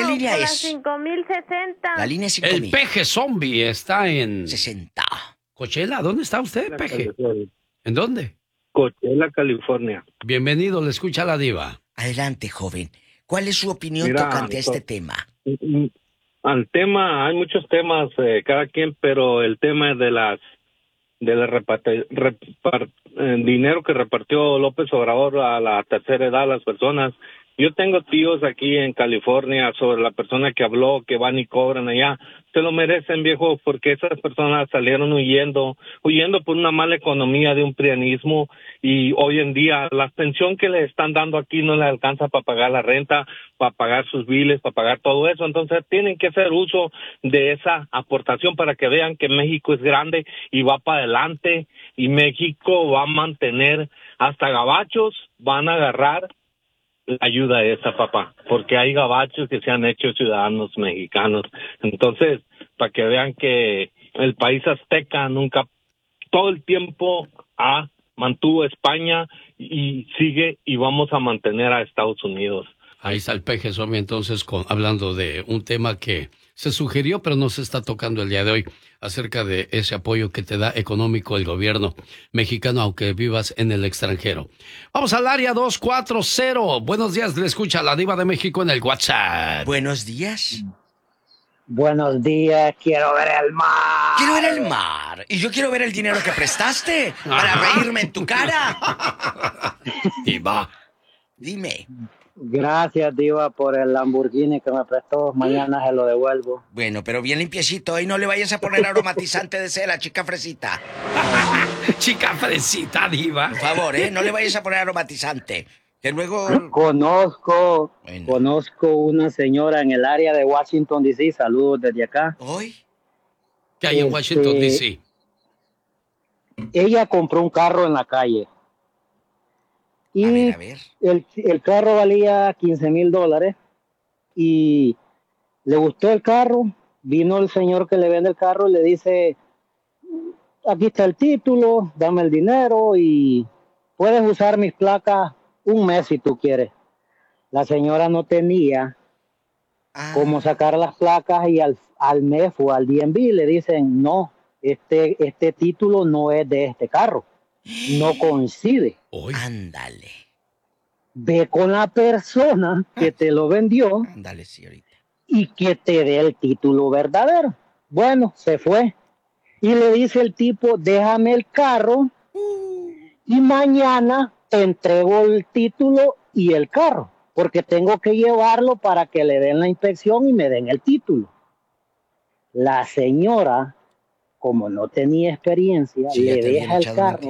línea por la es? 5060. La línea es El 5000. peje zombie está en 60. Coachella. ¿Dónde está usted, peje? ¿En dónde? Coachella, California. Bienvenido, le escucha la diva. Adelante, joven. ¿Cuál es su opinión Mira, tocante a este tema? al tema, hay muchos temas, cada quien, pero el tema de dinero que repartió López Obrador a la tercera edad a las personas. Yo tengo tíos aquí en California sobre la persona que habló, que van y cobran allá. Se lo merecen, viejo, porque esas personas salieron huyendo por una mala economía de un prianismo, y hoy en día la pensión que le están dando aquí no le alcanza para pagar la renta, para pagar sus biles, para pagar todo eso. Entonces tienen que hacer uso de esa aportación para que vean que México es grande y va para adelante, y México va a mantener, hasta gabachos van a agarrar la ayuda esa, papá, porque hay gabachos que se han hecho ciudadanos mexicanos. Entonces, para que vean que el país azteca nunca, todo el tiempo mantuvo España y sigue, y vamos a mantener a Estados Unidos. Ahí está el peje zombie entonces hablando de un tema que se sugirió pero no se está tocando el día de hoy, acerca de ese apoyo que te da económico el gobierno mexicano aunque vivas en el extranjero. Vamos al área 240. Buenos días, le escucha la diva de México en el WhatsApp. Buenos días. Buenos días, quiero ver el mar. Quiero ver el mar. Y yo quiero ver el dinero que prestaste para reírme en tu cara. Diva. Dime. Gracias, diva, por el Lamborghini que me prestó. Mañana se lo devuelvo. Bueno, pero bien limpiecito. Y no le vayas a poner aromatizante de cera, chica fresita. Chica fresita, diva. Por favor, no le vayas a poner aromatizante. Que luego... Conozco una señora en el área de Washington, D.C. Saludos desde acá. ¿Hoy? ¿Qué hay en Washington, D.C.? Ella compró un carro en la calle. Y a ver. El carro valía $15,000 y le gustó el carro. Vino el señor que le vende el carro y le dice: aquí está el título, dame el dinero y puedes usar mis placas un mes si tú quieres. La señora no tenía cómo sacar las placas y al mes fue al DMV y le dicen: no, este título no es de este carro, no coincide. Ándale. Ve con la persona que te lo vendió. Ándale, señorita. Y que te dé el título verdadero. Bueno, se fue. Y le dice el tipo: déjame el carro y mañana te entrego el título y el carro, porque tengo que llevarlo para que le den la inspección y me den el título. La señora, como no tenía experiencia, le deja el carro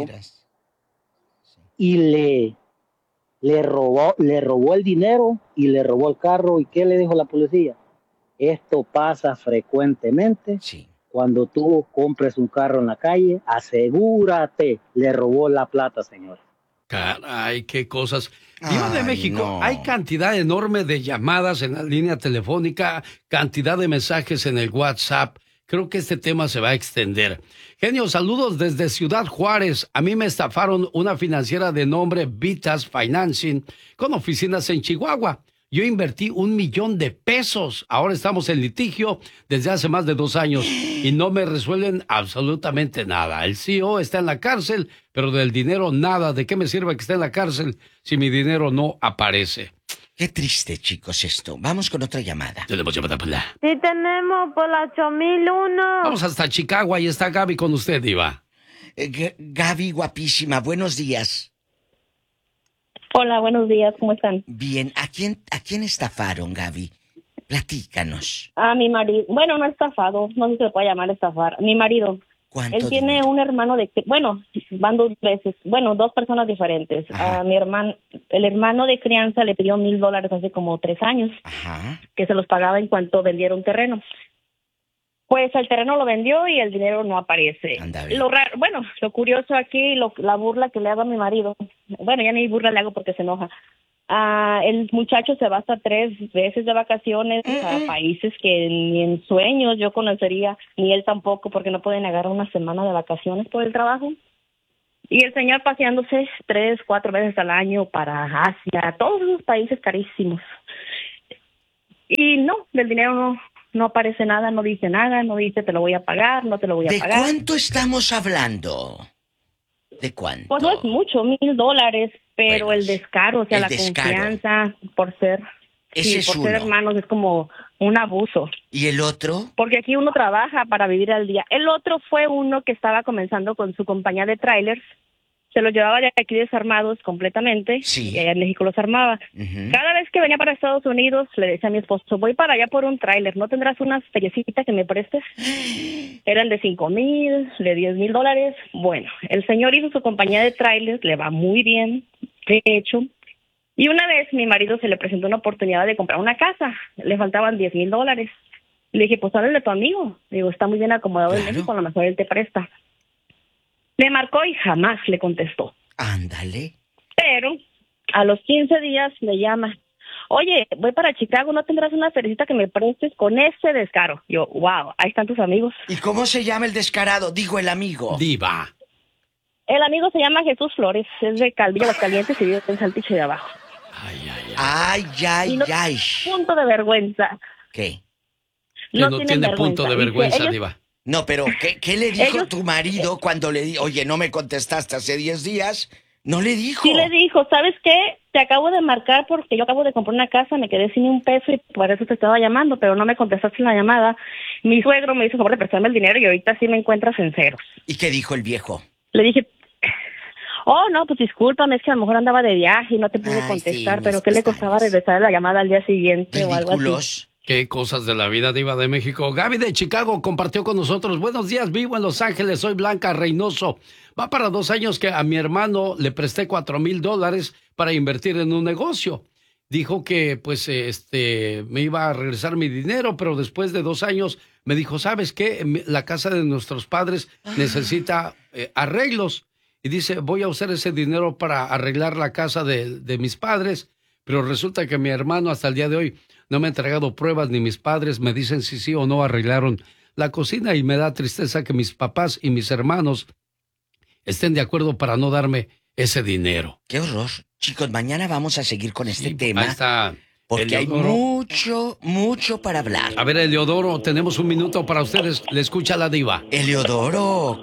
y le robó el dinero y le robó el carro. ¿Y qué le dijo la policía? Esto pasa frecuentemente. Cuando tú compres un carro en la calle, asegúrate. Le robó la plata, señor. Caray, qué cosas. Diva de México, hay cantidad enorme de llamadas en la línea telefónica, cantidad de mensajes en el WhatsApp. Creo que este tema se va a extender. Genio, saludos desde Ciudad Juárez. A mí me estafaron una financiera de nombre Vitas Financing con oficinas en Chihuahua. Yo invertí $1,000,000. Ahora estamos en litigio desde hace más de 2 años y no me resuelven absolutamente nada. El CEO está en la cárcel, pero del dinero nada. ¿De qué me sirve que esté en la cárcel si mi dinero no aparece? Qué triste, chicos, esto. Vamos con otra llamada. Tenemos llamada por la... Sí, tenemos por la 8001. Vamos hasta Chicago, ahí está Gaby con usted, diva. Gaby, guapísima, buenos días. Hola, buenos días, ¿cómo están? Bien, ¿a quién estafaron, Gaby? Platícanos. A mi marido, bueno, no estafado, no sé si se puede llamar estafar. Mi marido, él tiene un hermano van 2 veces, 2 personas diferentes. El hermano de crianza le pidió $1,000 hace como 3 años. Ajá. Que se los pagaba en cuanto vendiera un terreno. Pues el terreno lo vendió y el dinero no aparece. Lo curioso aquí, la burla que le hago a mi marido, ya ni burla le hago porque se enoja. El muchacho se va hasta 3 veces de vacaciones a países que ni en sueños yo conocería, ni él tampoco, porque no pueden agarrar una semana de vacaciones por el trabajo. Y el señor paseándose 3, 4 veces al año para Asia, todos esos países carísimos. Y no, del dinero no aparece nada, no dice nada, no dice te lo voy a pagar, no te lo voy a pagar. ¿De cuánto estamos hablando? ¿De cuánto? Pues no es mucho, $1,000, pero el descaro, o sea, la confianza por ser... Ese es por ser uno. hermanos es como un abuso. ¿Y el otro? Porque aquí uno trabaja para vivir al día. El otro fue uno que estaba comenzando con su compañía de trailers. Se los llevaba de aquí desarmados completamente. Sí. Y allá en México los armaba. Cada vez que venía para Estados Unidos, le decía a mi esposo, voy para allá por un tráiler, ¿no tendrás unas feriecitas que me prestes? Eran de $5,000, de $10,000. Bueno, el señor hizo su compañía de trailers, le va muy bien, de hecho. Y una vez mi marido se le presentó una oportunidad de comprar una casa. Le faltaban $10,000. Le dije, pues háblale a tu amigo. Digo, está muy bien acomodado en México, a lo mejor él te presta. Le marcó y jamás le contestó. Ándale. Pero a los 15 días me llama. Oye, voy para Chicago, ¿no tendrás una felicita que me prestes con ese descaro? Yo, wow, ahí están tus amigos. ¿Y cómo se llama el descarado? Digo, el amigo. Diva. El amigo se llama Jesús Flores, es de Calvillo, Aguascalientes y vive en Saltillo de Abajo. Ay. Punto de vergüenza. ¿Qué? No tiene punto de vergüenza, ellos... Diva. No, pero ¿qué le dijo tu marido cuando le dijo, oye, no me contestaste hace 10 días? No le dijo. Sí le dijo, ¿sabes qué? Te acabo de marcar porque yo acabo de comprar una casa, me quedé sin $1 y por eso te estaba llamando, pero no me contestaste la llamada. Mi suegro me hizo favor de prestarme el dinero y ahorita sí me encuentras en ceros. ¿Y qué dijo el viejo? Le dije, oh, no, pues discúlpame, es que a lo mejor andaba de viaje y no te pude contestar, pero ¿qué le costaba regresar la llamada al día siguiente o algo así? Qué cosas de la vida, Diva de México. Gaby de Chicago compartió con nosotros. Buenos días, vivo en Los Ángeles, soy Blanca Reynoso. Va para 2 años que a mi hermano le presté $4,000 para invertir en un negocio. Dijo que pues me iba a regresar mi dinero, pero después de 2 años me dijo, ¿sabes qué? La casa de nuestros padres necesita arreglos. Y dice, voy a usar ese dinero para arreglar la casa de mis padres, pero resulta que mi hermano hasta el día de hoy no me ha entregado pruebas, ni mis padres me dicen si sí o no arreglaron la cocina, y me da tristeza que mis papás y mis hermanos estén de acuerdo para no darme ese dinero. ¡Qué horror! Chicos, mañana vamos a seguir con este tema. Ahí está. Porque Eliodoro. Hay mucho para hablar. A ver, Eliodoro, tenemos 1 minuto para ustedes. Le escucha la Diva. Eliodoro.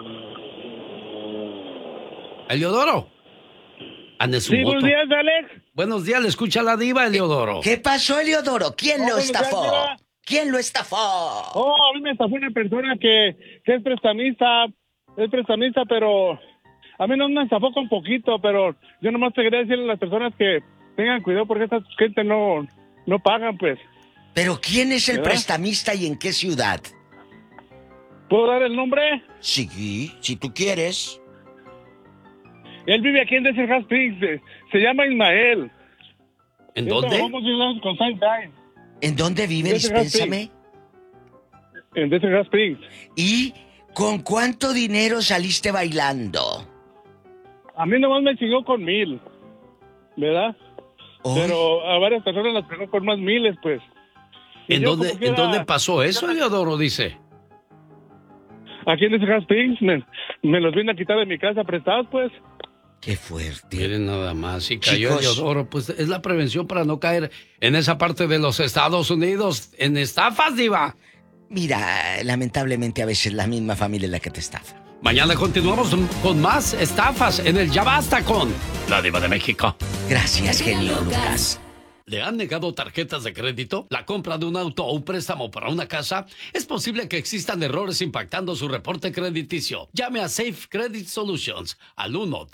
Eliodoro. Sí, buenos días, Alex. Buenos días, le escucha la Diva, Eliodoro. ¿Qué pasó, Eliodoro? ¿Quién lo estafó? Días, ¿Quién lo estafó? Oh, a mí me estafó una persona que es prestamista, pero a mí no me estafó con poquito, pero yo nomás te quería decirle a las personas que tengan cuidado porque esta gente no pagan, pues. ¿Pero quién es el ¿verdad? prestamista y en qué ciudad? ¿Puedo dar el nombre? Sí, si tú quieres. Él vive aquí en Desert Hot Springs, se llama Ismael. ¿En dónde? Vamos con Sunshine. ¿En dónde vive? Desert Hot Dispénsame. En Desert Hot Springs. ¿Y con cuánto dinero saliste bailando? A mí nomás me chingó con 1,000, ¿verdad? Oh. Pero a varias personas las pegó con más miles, pues. Y ¿En yo dónde, como quiera- ¿En dónde pasó eso, Eliodoro, dice? Aquí en Desert Hot Springs me los vine a quitar de mi casa prestados, pues. Qué fuerte. Miren nada más, si cayó Chicos. Eliodoro, pues es la prevención para no caer en esa parte de los Estados Unidos en estafas, Diva. Mira, lamentablemente a veces la misma familia es la que te estafa. Mañana continuamos con más estafas en el Ya Basta con la Diva de México. Gracias, genio Lucas. ¿Le han negado tarjetas de crédito? ¿La compra de un auto o un préstamo para una casa? Es posible que existan errores impactando su reporte crediticio. Llame a Safe Credit Solutions al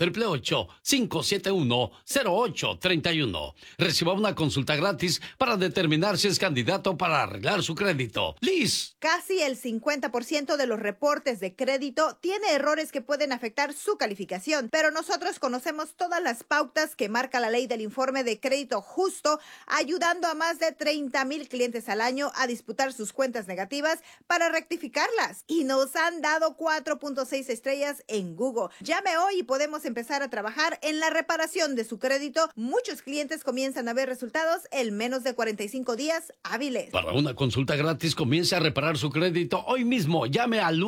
1-888-571-0831. Reciba una consulta gratis para determinar si es candidato para arreglar su crédito. Liz. Casi el 50% de los reportes de crédito tiene errores que pueden afectar su calificación, pero nosotros conocemos todas las pautas que marca la ley del informe de crédito justo, ayudando a más de 30,000 clientes al año a disputar sus cuentas negativas para rectificarlas. Y nos han dado 4.6 estrellas en Google. Llame hoy y podemos empezar a trabajar en la reparación de su crédito. Muchos clientes comienzan a ver resultados en menos de 45 días hábiles. Para una consulta gratis, comience a reparar su crédito hoy mismo. Llame al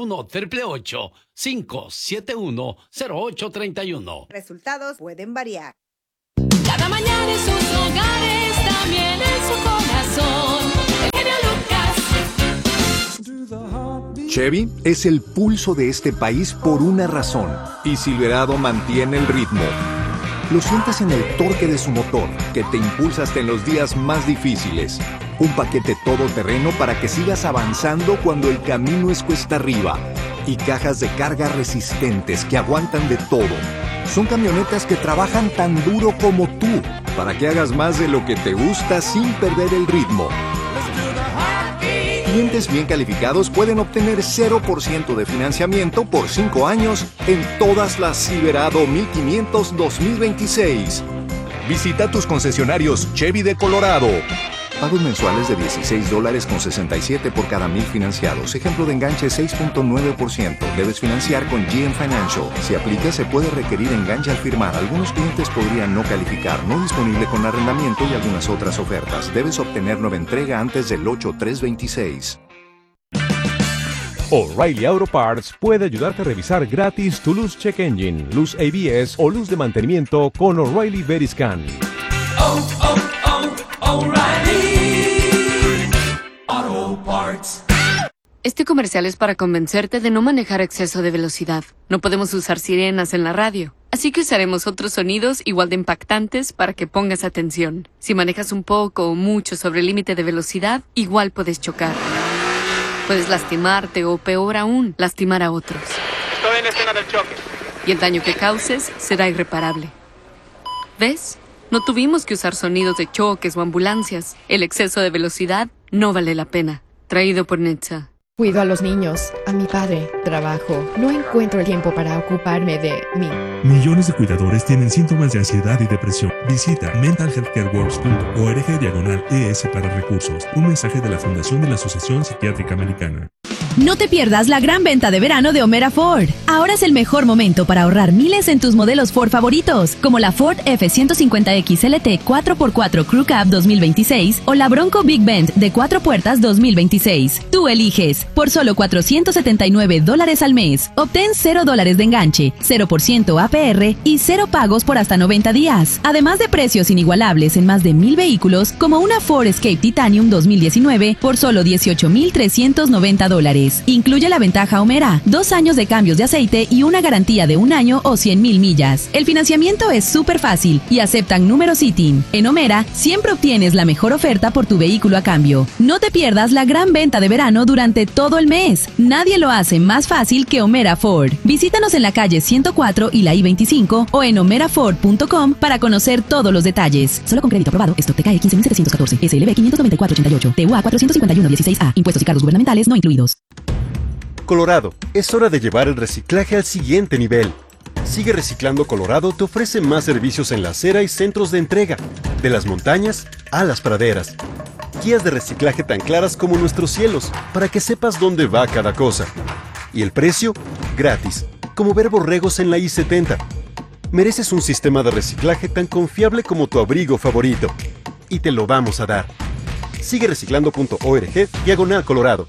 1-888-571-0831. Resultados pueden variar. Cada mañana en sus hogares, también en su corazón. Chevy es el pulso de este país por una razón, y Silverado mantiene el ritmo. Lo sientas en el torque de su motor, que te impulsa hasta en los días más difíciles. Un paquete todoterreno para que sigas avanzando cuando el camino es cuesta arriba. Y cajas de carga resistentes que aguantan de todo. Son camionetas que trabajan tan duro como tú, para que hagas más de lo que te gusta sin perder el ritmo. Clientes bien calificados pueden obtener 0% de financiamiento por 5 años en todas las Silverado 1500 2026. Visita tus concesionarios Chevy de Colorado. Pagos mensuales de $16.67 por cada 1,000 financiados. Ejemplo de enganche 6.9%. Debes financiar con GM Financial. Si aplica, se puede requerir enganche al firmar. Algunos clientes podrían no calificar. No disponible con arrendamiento y algunas otras ofertas. Debes obtener nueva entrega antes del 8/3/26. O'Reilly Auto Parts puede ayudarte a revisar gratis tu luz check engine, luz ABS o luz de mantenimiento con O'Reilly Veriscan. O'Reilly Auto Parts. Este comercial es para convencerte de no manejar a exceso de velocidad. No podemos usar sirenas en la radio, así que usaremos otros sonidos igual de impactantes para que pongas atención. Si manejas un poco o mucho sobre el límite de velocidad, igual puedes chocar. Puedes lastimarte o, peor aún, lastimar a otros. Estoy en la escena del choque. Y el daño que causes será irreparable. ¿Ves? No tuvimos que usar sonidos de choques o ambulancias. El exceso de velocidad no vale la pena. Traído por NHTSA. Cuido a los niños, a mi padre, trabajo. No encuentro el tiempo para ocuparme de mí. Millones de cuidadores tienen síntomas de ansiedad y depresión. Visita mentalhealthcareworks.org/ES para recursos. Un mensaje de la Fundación de la Asociación Psiquiátrica Americana. No te pierdas la gran venta de verano de O'Meara Ford. Ahora es el mejor momento para ahorrar miles en tus modelos Ford favoritos, como la Ford F-150X LT 4x4 Crew Cab 2026 o la Bronco Big Bend de 4 puertas 2026. Tú eliges. Por solo $479 al mes. Obtén $0 de enganche, 0% APR y 0 pagos por hasta 90 días. Además de precios inigualables en más de 1,000 vehículos, como una Ford Escape Titanium 2019 por solo $18,390. Incluye la ventaja O'Meara, 2 años de cambios de aceite y una garantía de 1 año o 100,000 millas. El financiamiento es súper fácil y aceptan número SITIN. En O'Meara siempre obtienes la mejor oferta por tu vehículo a cambio. No te pierdas la gran venta de verano durante todo el mes. Nadie lo hace más fácil que O'Meara Ford. Visítanos en la calle 104 y la I-25 o en omeraford.com para conocer todos los detalles. Solo con crédito aprobado. Stock TKE 15,714. SLB 59488. TUA 45116A. Impuestos y cargos gubernamentales no incluidos. Colorado, es hora de llevar el reciclaje al siguiente nivel. Sigue Reciclando Colorado te ofrece más servicios en la acera y centros de entrega, de las montañas a las praderas. Guías de reciclaje tan claras como nuestros cielos, para que sepas dónde va cada cosa. Y el precio, gratis, como ver borregos en la I-70. Mereces un sistema de reciclaje tan confiable como tu abrigo favorito. Y te lo vamos a dar. Sigue reciclando.org/Colorado.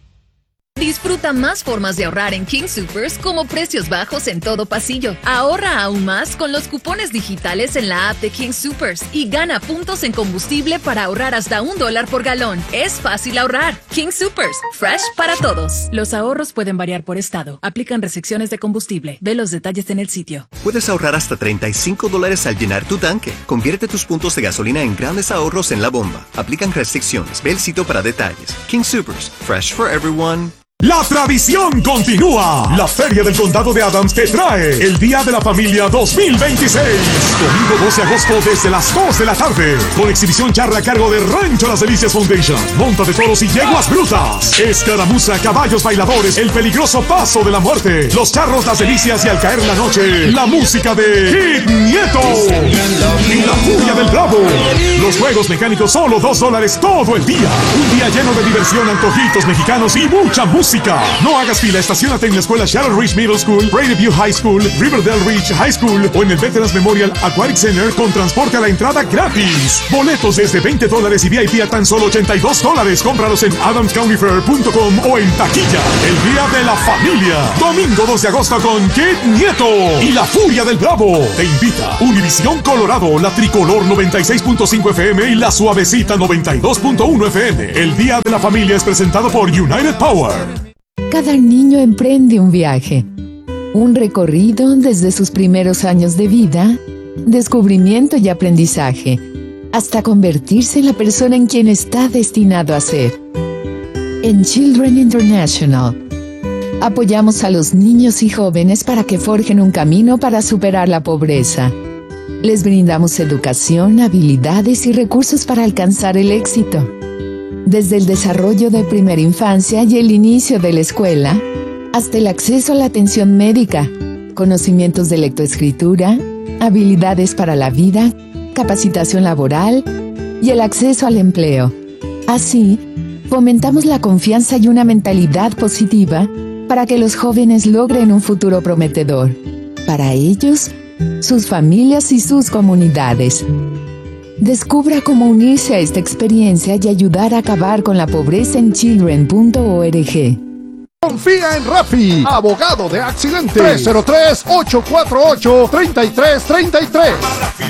Disfruta más formas de ahorrar en King Soopers, como precios bajos en todo pasillo. Ahorra aún más con los cupones digitales en la app de King Soopers y gana puntos en combustible para ahorrar hasta $1 por galón. Es fácil ahorrar. King Soopers, fresh para todos. Los ahorros pueden variar por estado. Aplican restricciones de combustible. Ve los detalles en el sitio. Puedes ahorrar hasta $35 al llenar tu tanque. Convierte tus puntos de gasolina en grandes ahorros en la bomba. Aplican restricciones. Ve el sitio para detalles. King Soopers, fresh for everyone. La tradición continúa. La Feria del Condado de Adams te trae el Día de la Familia 2026. Domingo 12 de agosto desde las 2 de la tarde. Con exhibición charla a cargo de Rancho Las Delicias Foundation. Monta de toros y yeguas brutas. Escaramuza, caballos bailadores, el peligroso paso de la muerte. Los charros, las delicias y al caer la noche, la música de Kid Nieto. Y la furia del Bravo. Los juegos mecánicos solo $2 todo el día. Un día lleno de diversión, antojitos mexicanos y mucha música. No hagas fila, estaciónate en la escuela Shadow Ridge Middle School, Prairie View High School, Riverdale Ridge High School o en el Veterans Memorial Aquatic Center con transporte a la entrada gratis. Boletos desde $20 y VIP a tan solo $82. Cómpralos en adamscountyfair.com o en taquilla. El Día de la Familia. Domingo 2 de agosto con Kid Nieto y la Furia del Bravo. Te invita Univisión Colorado, la Tricolor 96.5 FM y la Suavecita 92.1 FM. El Día de la Familia es presentado por United Power. cada niño emprende un viaje. Un recorrido desde sus primeros años de vida, descubrimiento y aprendizaje, hasta convertirse en la persona en quien está destinado a ser. En Children International, apoyamos a los niños y jóvenes para que forjen un camino para superar la pobreza. Les brindamos educación, habilidades y recursos para alcanzar el éxito. Desde el desarrollo de primera infancia y el inicio de la escuela, hasta el acceso a la atención médica, conocimientos de lectoescritura, habilidades para la vida, capacitación laboral y el acceso al empleo. Así, fomentamos la confianza y una mentalidad positiva para que los jóvenes logren un futuro prometedor, para ellos, sus familias y sus comunidades. Descubra cómo unirse a esta experiencia y ayudar a acabar con la pobreza en children.org. Confía en Rafi, abogado de accidentes. 303-848-3333.